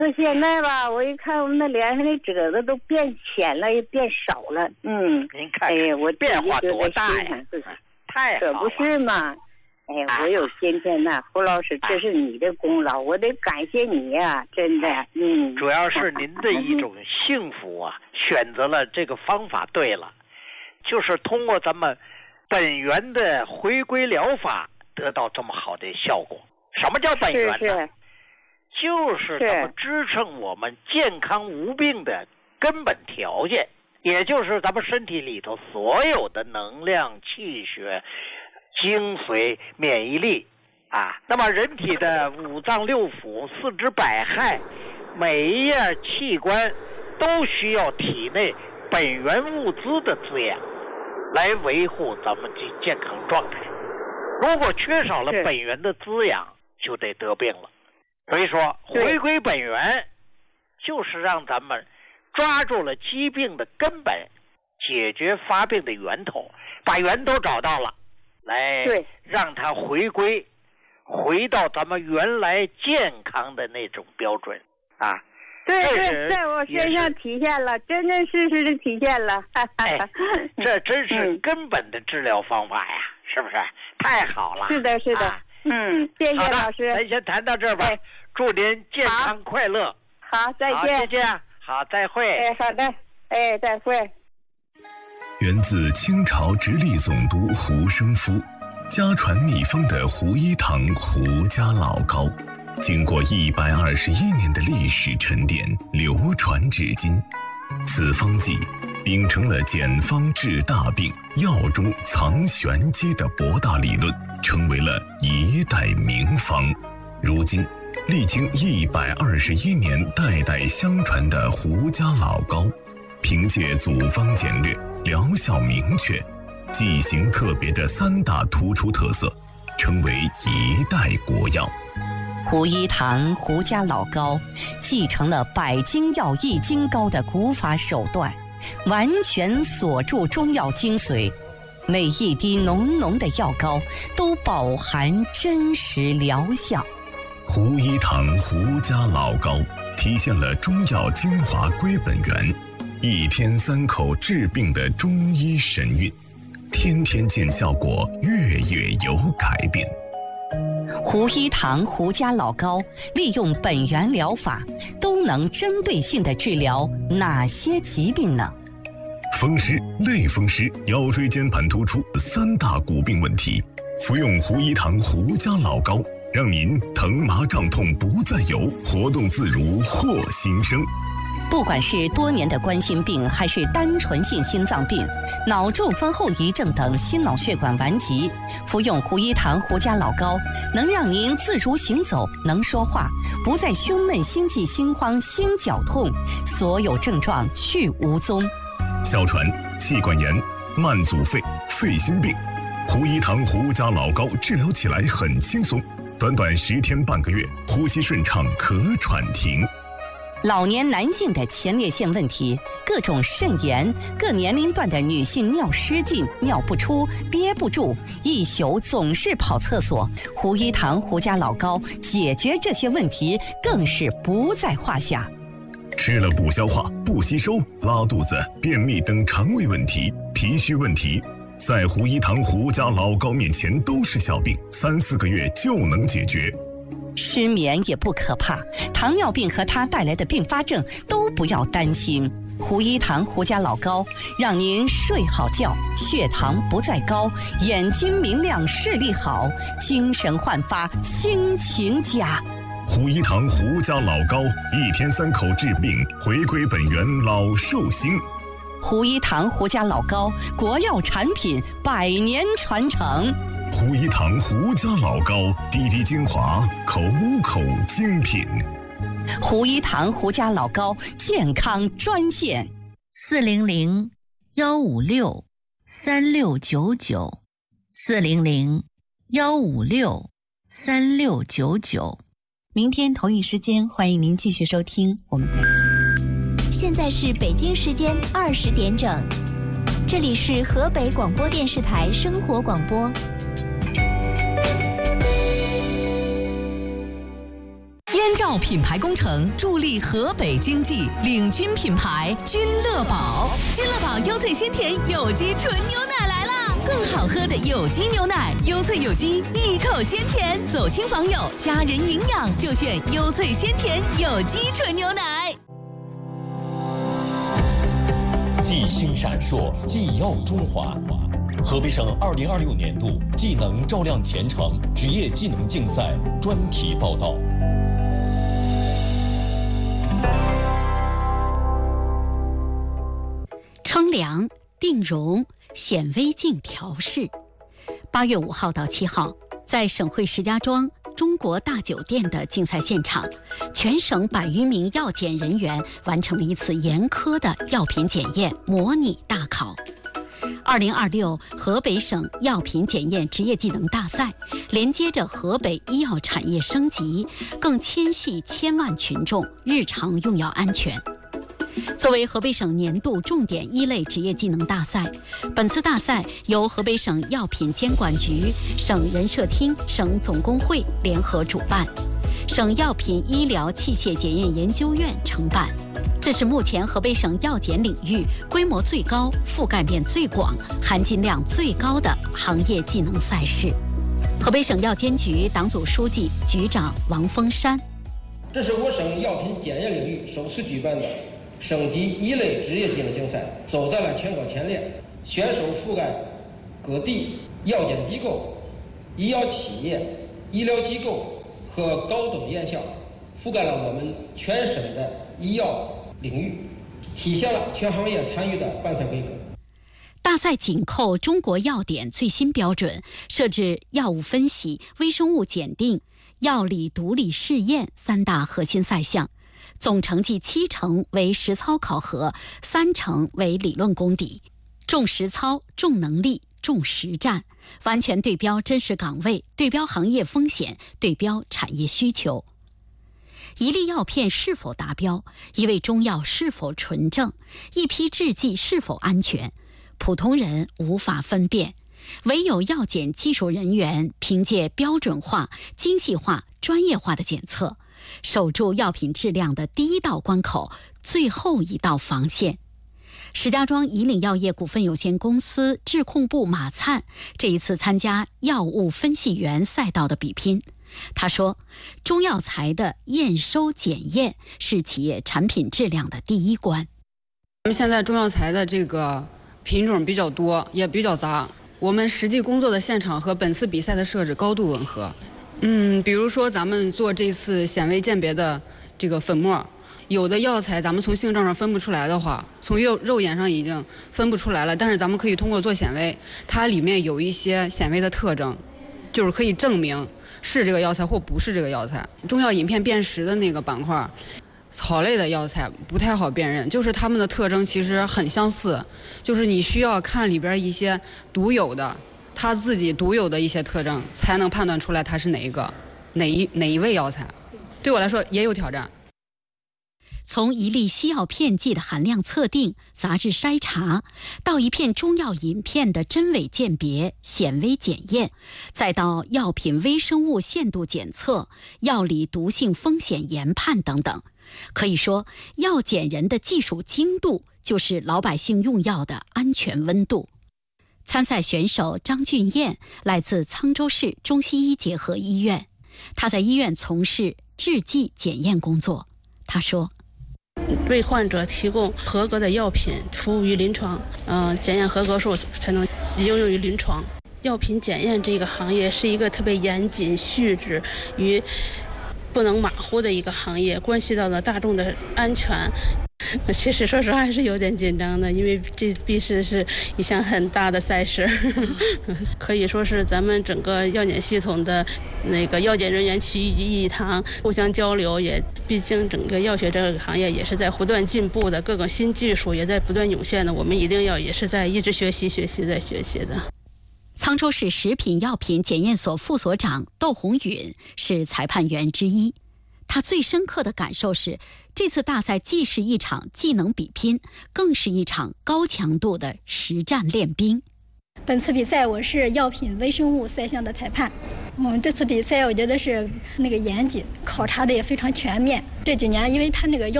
那现在吧，我一看我们那脸上的褶子都变浅了，也变少了。 您看，哎呀， 我变化多大呀！太好了， 可不是嘛。我有今天呐，胡老师，这是你的功劳，我得感谢你呀，真的。 主要是您的一种幸福啊，选择了这个方法对了，就是通过咱们本源的回归疗法得到这么好的效果。什么叫本源呢？就是咱们支撑我们健康无病的根本条件，也就是咱们身体里头所有的能量、气血、精髓、免疫力啊。那么人体的五脏六腑、四肢百骸，每一样器官都需要体内本源物资的滋养，来维护咱们的健康状态。如果缺少了本源的滋养，就得得病了。所以说，回归本源，就是让咱们抓住了疾病的根本，解决发病的源头，把源头找到了，来让它回归，回到咱们原来健康的那种标准啊。 对，在我身上体现了，真真实实的体现了。 这真是根本的治疗方法呀，是不是？太好了。 是的。谢谢老师。 咱先谈到这儿吧。祝您健康快乐。 好，再见。 谢谢。好，再会。 好的。再会。 源自清朝直隶总督胡生夫，家传秘方的胡一堂胡家老膏，经过121年的历史沉淀，流传至今。此方剂秉承了简方治大病、药中藏玄机的博大理论，成为了一代名方。如今历经121年代代相传的胡家老膏，凭借组方简略、疗效明确、剂型特别的3大突出特色，成为一代国药。 胡一堂胡家老膏继承了百精药易筋膏的古法手段，完全锁住中药精髓，每一滴浓浓的药膏都饱含真实疗效。 胡一堂胡家老膏体现了中药精华归本源，1天3口治病的中医神韵，天天见效果，月月有改变。 胡一堂胡家老膏利用本源疗法，都能针对性地治疗哪些疾病呢？ 风湿、类风湿、腰椎间盘突出3大骨病问题，服用胡一堂胡家老膏，让您疼麻胀痛不再有，活动自如获新生。 不管是多年的冠心病，还是单纯性心脏病、脑中风后遗症等心脑血管顽疾，服用胡一堂胡家老膏，能让您自如行走，能说话，不再胸闷、心悸、心慌、心绞痛，所有症状去无踪。 哮喘、气管炎、慢阻肺、肺心病，胡一堂胡家老膏治疗起来很轻松，短短10天半个月，呼吸顺畅，咳喘停。 老年男性的前列腺问题，各种肾炎，各年龄段的女性尿失禁、尿不出、憋不住，一宿总是跑厕所，胡一堂胡家老膏解决这些问题更是不在话下。 吃了不消化、不吸收、拉肚子、便秘等肠胃问题、脾虚问题，在胡一堂胡家老膏面前都是小病，3、4个月就能解决。 失眠也不可怕，糖尿病和它带来的并发症都不要担心。胡一堂胡家老膏让您睡好觉，血糖不再高，眼睛明亮，视力好，精神焕发，心情佳。 胡一堂胡家老膏，1天3口治病，回归本源，老寿星。 胡一堂胡家老膏，国药产品，100年传承。 胡一堂胡家老膏，滴滴精华，口口精品。 胡一堂胡家老膏健康专线 400-156-3699，400-156-3699。明天同一时间，欢迎您继续收听。我们现在是北京时间20点整，这里是河北广播电视台生活广播。 关照品牌工程，助力河北经济，领军品牌君乐宝。君乐宝优萃鲜甜有机纯牛奶来啦！更好喝的有机牛奶，优萃有机，一口鲜甜，走亲访友，家人营养就选优萃鲜甜有机纯牛奶。 技星闪烁，技耀中华。河北省2026年度技能照亮前程职业技能竞赛专题报道。 称量、定容、显微镜调试。8月5号到7号，在省会石家庄中国大酒店的竞赛现场，全省100余名药检人员完成了一次严苛的药品检验模拟大考。2026河北省药品检验职业技能大赛连接着河北医药产业升级，更牵系千万群众日常用药安全。作为河北省年度重点1类职业技能大赛，本次大赛由河北省药品监管局、省人社厅、省总工会联合主办，省药品医疗器械检验研究院承办。这是目前河北省药检领域规模最高、覆盖面最广、含金量最高的行业技能赛事。河北省药监局党组书记、局长王峰山： 这是我省药品检验领域首次举办的省级1类职业技能竞赛，走在了全国前列，选手覆盖各地药检机构、医药企业、医疗机构和高等院校，覆盖了我们全省的医药领域，体现了全行业参与的办赛规格。 大赛紧扣中国药典最新标准，设置药物分析、微生物检定、药理毒理试验3大核心赛项，总成绩7成为实操考核，3成为理论功底，重实操、重能力、重实战，完全对标真实岗位，对标行业风险，对标产业需求。一粒药片是否达标，一味中药是否纯正，一批制剂是否安全，普通人无法分辨，唯有药检技术人员凭借标准化、精细化、专业化的检测，守住药品质量的第一道关口，最后一道防线。石家庄以岭药业股份有限公司质控部马灿这一次参加药物分析员赛道的比拼。他说，中药材的验收检验是企业产品质量的第一关。 我们现在中药材的这个品种比较多，也比较杂，我们实际工作的现场和本次比赛的设置高度吻合。比如说咱们做这次显微鉴别的这个粉末，有的药材咱们从性状上分不出来的话，从肉眼上已经分不出来了，但是咱们可以通过做显微，它里面有一些显微的特征，就是可以证明是这个药材或不是这个药材。中药饮片辨识的那个板块，草类的药材不太好辨认，就是它们的特征其实很相似，就是你需要看里边一些独有的它自己独有的一些特征，才能判断出来它是哪一味药材。对我来说也有挑战。 从一粒西药片剂的含量测定、杂质筛查，到一片中药饮片的真伪鉴别、显微检验，再到药品微生物限度检测、药理毒性风险研判等等，可以说药检人的技术精度就是老百姓用药的安全温度。参赛选手张俊彦来自沧州市中西医结合医院，他在医院从事制剂检验工作。他说， 为患者提供合格的药品，服务于临床，检验合格数才能应用于临床。药品检验这个行业是一个特别严谨、细致与不能马虎的一个行业，关系到了大众的安全。其实说实话还是有点紧张的，因为这必须是一项很大的赛事，可以说是咱们整个药检系统的那个药检人员齐聚一堂，互相交流。也毕竟整个药学这个行业也是在不断进步的，各个新技术也在不断涌现的，我们一定要也是在一直学习在学习的。 沧州市食品药品检验所副所长窦红允是裁判员之一。他最深刻的感受是，这次大赛既是一场技能比拼，更是一场高强度的实战练兵。 本次比赛我是药品微生物赛项的裁判。这次比赛我觉得是那个严谨，考察的也非常全面。这几年因为他那个药